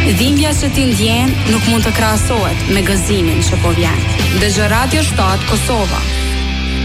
Dhimbja që ti ndjen nuk mund të krahasohet me gëzimin që po vjen. Dëgjoj Radio 7 Kosova,